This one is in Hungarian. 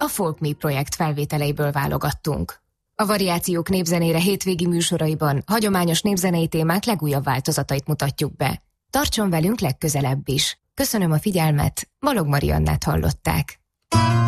a Folk Me projekt felvételeiből válogattunk. A Variációk népzenére hétvégi műsoraiban hagyományos népzenei témák legújabb változatait mutatjuk be. Tartson velünk legközelebb is. Köszönöm a figyelmet, Balogh Mariannát hallották.